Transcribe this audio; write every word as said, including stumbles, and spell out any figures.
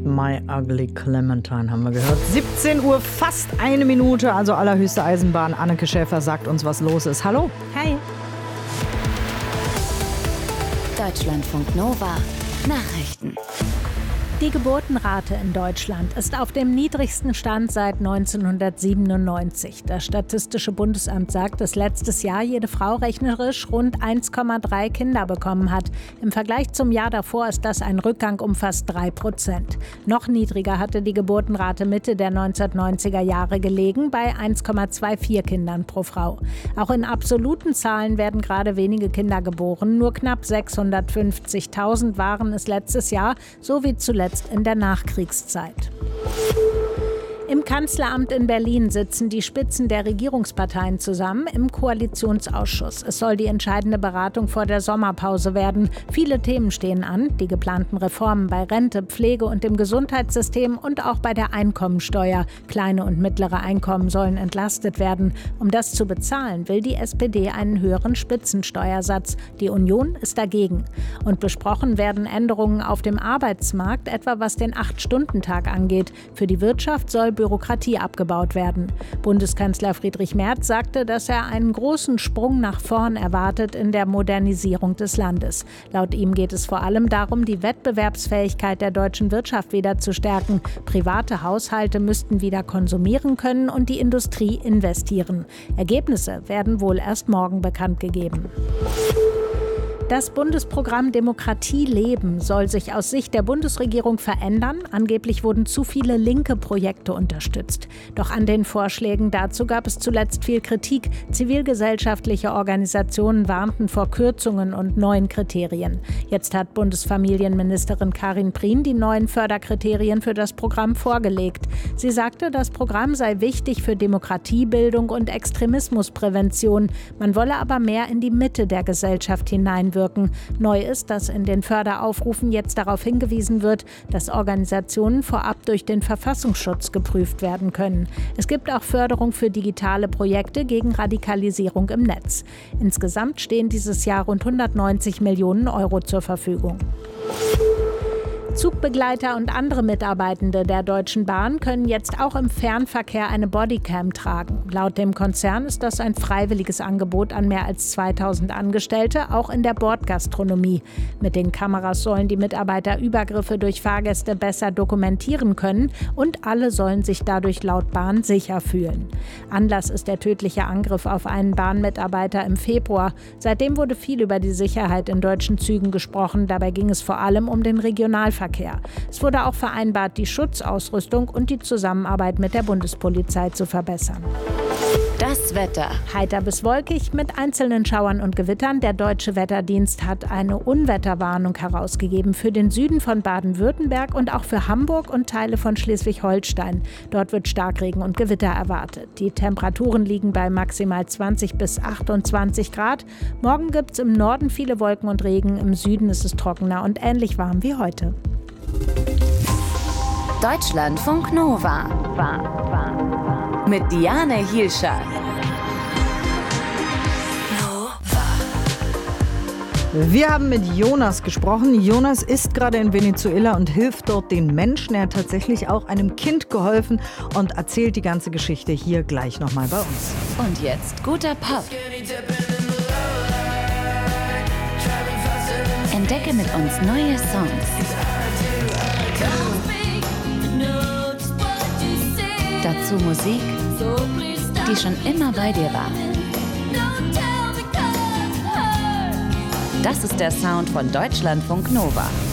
My Ugly Clementine haben wir gehört. siebzehn Uhr, fast eine Minute, also allerhöchste Eisenbahn. Anneke Schäfer sagt uns, was los ist. Hallo. Hi. Deutschlandfunk Nova. Nachrichten. Die Geburtenrate in Deutschland ist auf dem niedrigsten Stand seit neunzehnhundertsiebenundneunzig. Das Statistische Bundesamt sagt, dass letztes Jahr jede Frau rechnerisch rund eins Komma drei Kinder bekommen hat. Im Vergleich zum Jahr davor ist das ein Rückgang um fast drei Prozent. Noch niedriger hatte die Geburtenrate Mitte der neunzehnhundertneunziger Jahre gelegen, bei eins Komma vierundzwanzig Kindern pro Frau. Auch in absoluten Zahlen werden gerade wenige Kinder geboren. Nur knapp sechshundertfünfzigtausend waren es letztes Jahr, so wie zuletzt in der Nachkriegszeit. Im Kanzleramt in Berlin sitzen die Spitzen der Regierungsparteien zusammen im Koalitionsausschuss. Es soll die entscheidende Beratung vor der Sommerpause werden. Viele Themen stehen an, die geplanten Reformen bei Rente, Pflege und dem Gesundheitssystem und auch bei der Einkommensteuer. Kleine und mittlere Einkommen sollen entlastet werden. Um das zu bezahlen, will die S P D einen höheren Spitzensteuersatz. Die Union ist dagegen. Und besprochen werden Änderungen auf dem Arbeitsmarkt, etwa was den acht-Stunden-Tag angeht. Für die Wirtschaft soll Bürokratie abgebaut werden. Bundeskanzler Friedrich Merz sagte, dass er einen großen Sprung nach vorn erwartet in der Modernisierung des Landes. Laut ihm geht es vor allem darum, die Wettbewerbsfähigkeit der deutschen Wirtschaft wieder zu stärken. Private Haushalte müssten wieder konsumieren können und die Industrie investieren. Ergebnisse werden wohl erst morgen bekannt gegeben. Das Bundesprogramm Demokratie leben soll sich aus Sicht der Bundesregierung verändern. Angeblich wurden zu viele linke Projekte unterstützt. Doch an den Vorschlägen dazu gab es zuletzt viel Kritik. Zivilgesellschaftliche Organisationen warnten vor Kürzungen und neuen Kriterien. Jetzt hat Bundesfamilienministerin Karin Prien die neuen Förderkriterien für das Programm vorgelegt. Sie sagte, das Programm sei wichtig für Demokratiebildung und Extremismusprävention. Man wolle aber mehr in die Mitte der Gesellschaft hineinwirken. Neu ist, dass in den Förderaufrufen jetzt darauf hingewiesen wird, dass Organisationen vorab durch den Verfassungsschutz geprüft werden können. Es gibt auch Förderung für digitale Projekte gegen Radikalisierung im Netz. Insgesamt stehen dieses Jahr rund hundertneunzig Millionen Euro zur Verfügung. Zugbegleiter und andere Mitarbeitende der Deutschen Bahn können jetzt auch im Fernverkehr eine Bodycam tragen. Laut dem Konzern ist das ein freiwilliges Angebot an mehr als zweitausend Angestellte, auch in der Bordgastronomie. Mit den Kameras sollen die Mitarbeiter Übergriffe durch Fahrgäste besser dokumentieren können und alle sollen sich dadurch laut Bahn sicher fühlen. Anlass ist der tödliche Angriff auf einen Bahnmitarbeiter im Februar. Seitdem wurde viel über die Sicherheit in deutschen Zügen gesprochen. Dabei ging es vor allem um den Regionalverkehr. Es wurde auch vereinbart, die Schutzausrüstung und die Zusammenarbeit mit der Bundespolizei zu verbessern. Das Wetter. Heiter bis wolkig mit einzelnen Schauern und Gewittern. Der Deutsche Wetterdienst hat eine Unwetterwarnung herausgegeben für den Süden von Baden-Württemberg und auch für Hamburg und Teile von Schleswig-Holstein. Dort wird Starkregen und Gewitter erwartet. Die Temperaturen liegen bei maximal zwanzig bis achtundzwanzig Grad. Morgen gibt es im Norden viele Wolken und Regen. Im Süden ist es trockener und ähnlich warm wie heute. Deutschlandfunk Nova. War, war. Mit Diane Hielscher. Wir haben mit Jonas gesprochen. Jonas ist gerade in Venezuela und hilft dort den Menschen. Er hat tatsächlich auch einem Kind geholfen und erzählt die ganze Geschichte hier gleich nochmal bei uns. Und jetzt guter Pop. Entdecke mit uns neue Songs. Dazu Musik, die schon immer bei dir war. Das ist der Sound von Deutschlandfunk Nova.